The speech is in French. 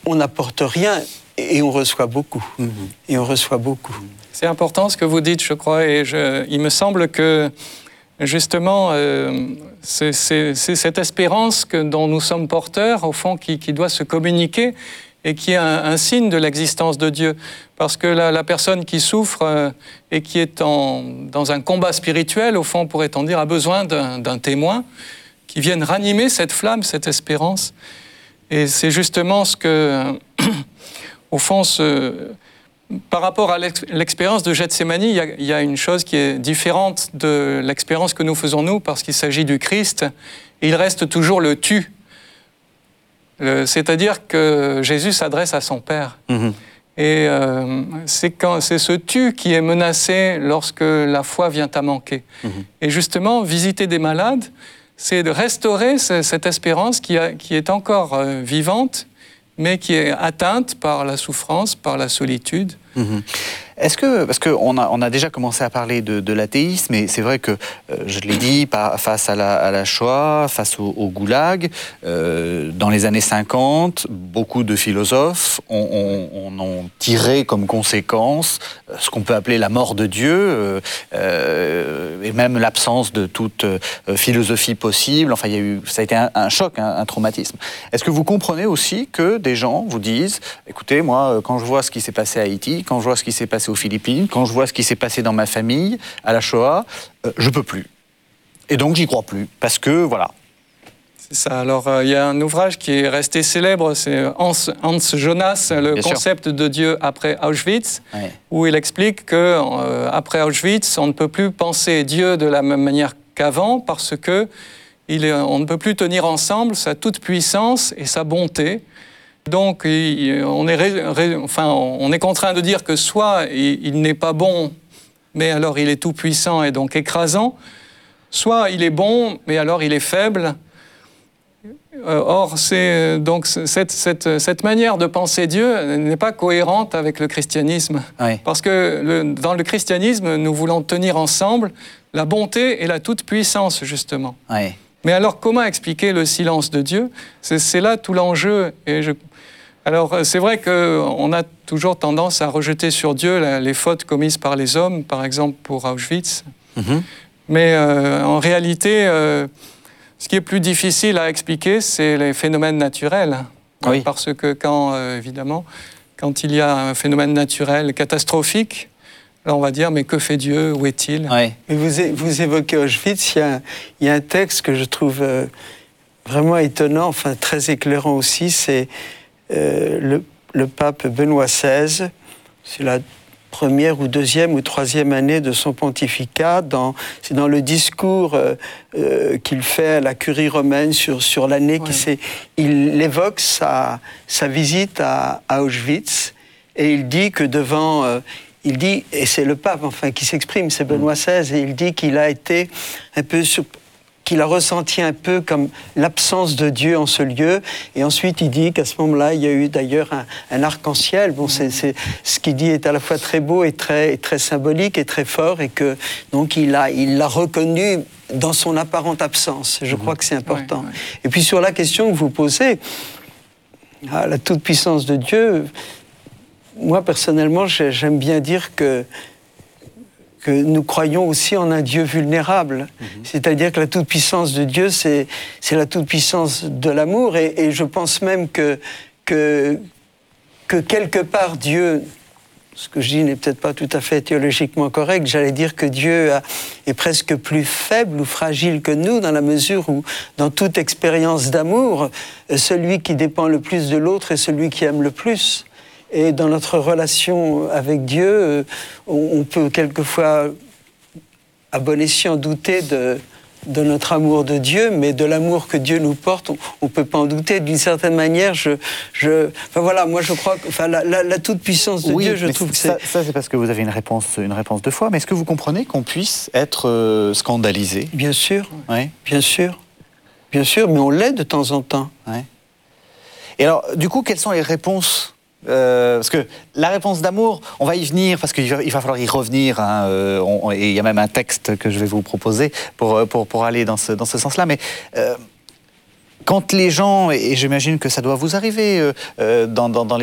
on n'apporte rien et on reçoit beaucoup. Et on reçoit beaucoup. C'est important ce que vous dites, je crois, et il me semble que justement, c'est cette espérance dont nous sommes porteurs, au fond, qui doit se communiquer et qui est un signe de l'existence de Dieu. Parce que la personne qui souffre et qui est dans un combat spirituel, au fond, pourrait-on dire, a besoin d'un témoin qui vienne ranimer cette flamme, cette espérance. Et c'est justement ce que, au fond, par rapport à l'expérience de Gethsémani, il y a une chose qui est différente de l'expérience que nous faisons nous, parce qu'il s'agit du Christ, et il reste toujours le tu. C'est-à-dire que Jésus s'adresse à son Père. Et c'est ce tu qui est menacé lorsque la foi vient à manquer. Et justement, visiter des malades, c'est de restaurer cette espérance qui est encore vivante, mais qui est atteinte par la souffrance, par la solitude. Est-ce que, parce qu'on a déjà commencé à parler de l'athéisme, et c'est vrai que, je l'ai dit, face à la Shoah, face au goulag, dans les années 50, beaucoup de philosophes ont tiré comme conséquence ce qu'on peut appeler la mort de Dieu, et même l'absence de toute philosophie possible. Enfin, ça a été un choc, un traumatisme. Est-ce que vous comprenez aussi que des gens vous disent, écoutez, moi, quand je vois ce qui s'est passé à Haïti, quand je vois ce qui s'est passé aux Philippines, quand je vois ce qui s'est passé dans ma famille, à la Shoah, je peux plus. Et donc, j'y crois plus. Parce que, voilà. C'est ça. Alors, il y a un ouvrage qui est resté célèbre, c'est Hans Jonas, le concept de Dieu après Auschwitz, où il explique qu'après Auschwitz, on ne peut plus penser Dieu de la même manière qu'avant, parce que on ne peut plus tenir ensemble sa toute-puissance et sa bonté. Donc, on est contraint de dire que soit il n'est pas bon, mais alors il est tout-puissant et donc écrasant, soit il est bon, mais alors il est faible. Or, donc cette manière de penser Dieu n'est pas cohérente avec le christianisme. Parce que dans le christianisme, nous voulons tenir ensemble la bonté et la toute-puissance, justement. Mais alors, comment expliquer le silence de Dieu ? C'est là tout l'enjeu. Alors, c'est vrai qu'on a toujours tendance à rejeter sur Dieu les fautes commises par les hommes, par exemple pour Auschwitz. Mais en réalité, ce qui est plus difficile à expliquer, c'est les phénomènes naturels. Parce que évidemment, quand il y a un phénomène naturel catastrophique, là, on va dire, mais que fait Dieu ? Où est-il ? Mais vous évoquez Auschwitz, il y a un texte que je trouve vraiment étonnant, enfin très éclairant aussi, c'est le pape Benoît XVI, c'est la première ou deuxième ou troisième année de son pontificat, c'est dans le discours qu'il fait à la curie romaine sur l'année il évoque sa visite à Auschwitz, et il dit que et c'est le pape qui s'exprime, c'est Benoît XVI, et il dit qu'il a été un peu qu'il a ressenti un peu comme l'absence de Dieu en ce lieu. Et ensuite, il dit qu'à ce moment-là, il y a eu d'ailleurs un arc-en-ciel. Bon, c'est ce qu'il dit est à la fois très beau et très symbolique et très fort, et que donc il l'a reconnu dans son apparente absence. Je crois que c'est important. Et puis sur la question que vous posez, la toute-puissance de Dieu, moi personnellement, j'aime bien dire que nous croyons aussi en un Dieu vulnérable. C'est-à-dire que la toute-puissance de Dieu, c'est la toute-puissance de l'amour. Et je pense même que quelque part, Dieu, ce que je dis n'est peut-être pas tout à fait théologiquement correct, j'allais dire que Dieu est presque plus faible ou fragile que nous, dans la mesure où, dans toute expérience d'amour, celui qui dépend le plus de l'autre est celui qui aime le plus. Et dans notre relation avec Dieu, on peut quelquefois, à bon escient, douter de notre amour de Dieu, mais de l'amour que Dieu nous porte, on ne peut pas en douter. D'une certaine manière, moi je crois que la toute-puissance de Dieu, je trouve que ça c'est parce que vous avez une réponse de foi, mais est-ce que vous comprenez qu'on puisse être scandalisé ? Bien sûr, bien sûr, mais on l'est de temps en temps. Et alors, du coup, quelles sont les réponses ? Parce que la réponse d'amour, on va y venir, parce qu'il va falloir y revenir, et il y a même un texte que je vais vous proposer pour aller dans ce sens-là, mais quand les gens, et j'imagine que ça doit vous arriver dans les